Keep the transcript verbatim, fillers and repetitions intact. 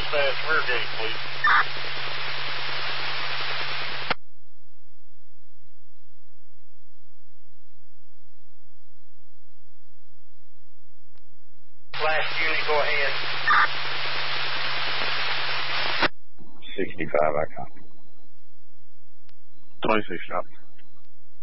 dispatch rear gate, please. Last unit, go ahead. sixty-five, I copy. twenty-six, copy.